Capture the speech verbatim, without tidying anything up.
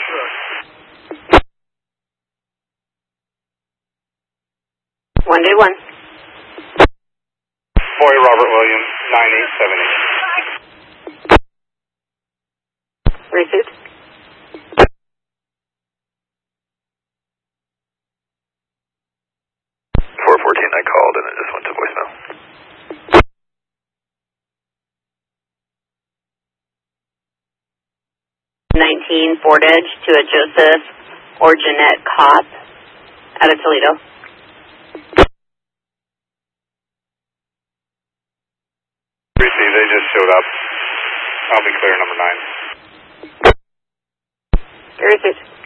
One day one. Boy, Robert Williams, nine eight seven eight. Received. four fourteen, I called and it just went to voicemail. nineteen Ford Edge to a Joseph or Jeanette Kopp out of Toledo. Received, they just showed up. I'll be clear, number nine. Received.